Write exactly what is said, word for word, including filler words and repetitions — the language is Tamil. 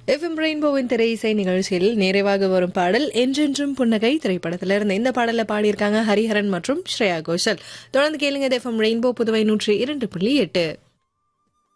எஃப்எம் ரெயின்போவின் திரை இசை நிகழ்ச்சியில் நிறைவாக வரும் பாடல் என்றென்றும் புன்னகை திரைப்படத்திலிருந்து. இந்த பாடலை பாடியிருக்காங்க ஹரிஹரன் மற்றும் ஸ்ரேயா கோஷல். தொடர்ந்து கேளுங்க எஃப்எம் ரெயின்போ புதுவை நூற்றி இரண்டு புள்ளி எட்டு.